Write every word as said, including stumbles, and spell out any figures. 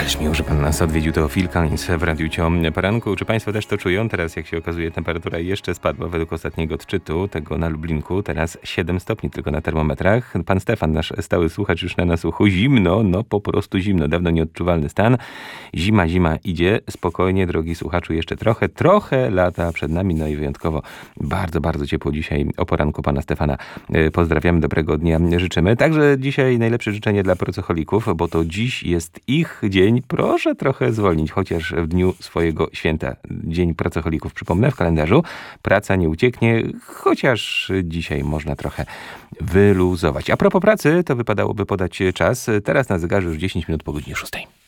Ależ miło, że pan nas odwiedził. To Phil Collins w Radiu Ciom Poranku. Czy państwo też to czują? Teraz, jak się okazuje, temperatura jeszcze spadła według ostatniego odczytu, tego na Lublinku. Teraz siedem stopni tylko na termometrach. Pan Stefan, nasz stały słuchacz, już na nas uchu. Zimno, no po prostu zimno. Dawno nieodczuwalny stan. Zima, zima idzie. Spokojnie, drogi słuchaczu, jeszcze trochę, trochę lata przed nami. No i wyjątkowo bardzo, bardzo ciepło dzisiaj o poranku pana Stefana. Pozdrawiamy, dobrego dnia życzymy. Także dzisiaj najlepsze życzenie dla pracocholików, bo to dziś jest ich dzień. Proszę trochę zwolnić, chociaż w dniu swojego święta. Dzień pracocholików, przypomnę, w kalendarzu. Praca nie ucieknie, chociaż dzisiaj można trochę wyluzować. A propos pracy, to wypadałoby podać czas. Teraz na zegarze już dziesięć minut po godzinie szóstej.